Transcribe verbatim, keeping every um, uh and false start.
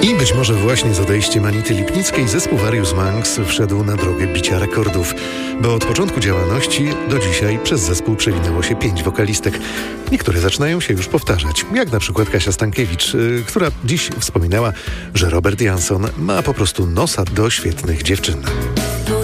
I być może właśnie z odejściem Anity Lipnickiej zespół Various Monks wszedł na drogę bicia rekordów, bo od początku działalności do dzisiaj przez zespół przewinęło się pięć wokalistek. Niektóre zaczynają się już powtarzać, jak na przykład Kasia Stankiewicz, yy, która dziś wspominała, że Robert Jansson ma po prostu nosa do świetnych dziewczyn.